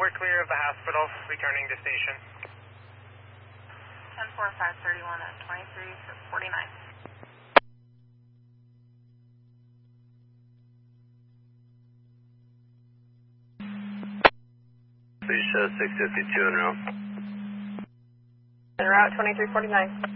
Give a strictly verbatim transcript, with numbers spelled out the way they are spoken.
we're clear of the hospital, returning to station. ten four five thirty-one at twenty-three forty-nine. Please show six fifty-two en route. En route twenty-three forty-nine.